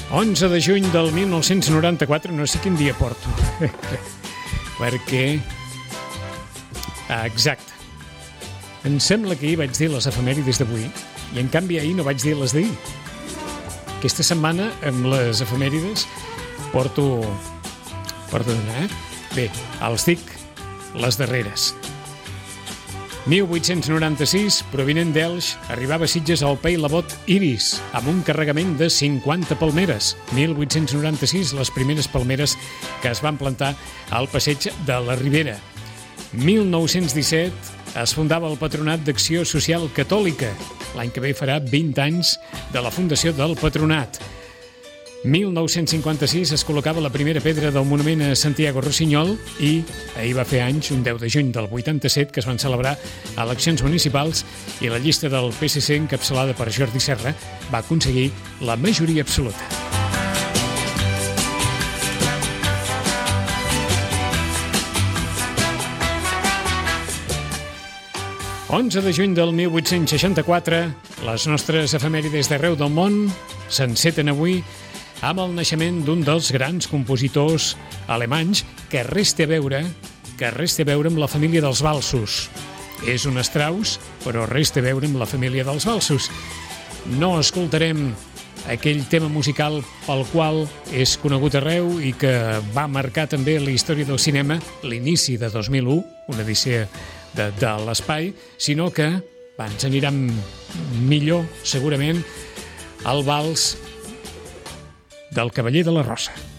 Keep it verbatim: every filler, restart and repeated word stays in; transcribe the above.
onze de juny del mil nou-cents noranta-quatre, no sé quin dia porto. Perquè... Ah, exacte. Em sembla que ahir vaig dir les efemèrides d'avui i en canvi ahir no vaig dir les d'ahir. Aquesta setmana, amb les efemèrides, porto... Porto una, eh? Bé, els dic les darreres. mil vuit-cents noranta-sis, provinent d'Elx, arribava a Sitges el pei labot Iris, amb un carregament de cinquanta palmeres. mil vuit-cents noranta-sis, les primeres palmeres que es van plantar al passeig de la Ribera. mil nou-cents disset, es fundava el Patronat d'Acció Social Catòlica. L'any que ve farà vint anys de la fundació del Patronat. mil nou-cents cinquanta-sis es col·locava la primera pedra del monument a Santiago Rossinyol i ahir va fer anys, un deu de juny del vuitanta-set, que es van celebrar eleccions municipals i la llista del P S C, encapçalada per Jordi Serra, va aconseguir la majoria absoluta. onze de juny del mil vuit-cents seixanta-quatre, les nostres efemèrides d'arreu del món s'enceten avui amb el naixement d'un dels grans compositors alemanys que res té a veure, que res té a veure amb la família dels valsos. És un Strauss, però res té a veure amb la família dels valsos. No escoltarem aquell tema musical pel qual és conegut arreu i que va marcar també la història del cinema, l'inici de dos mil u, una odissea de, de l'espai, sinó que va, ens anirà millor, segurament, el vals del Cavaller de la Rosa.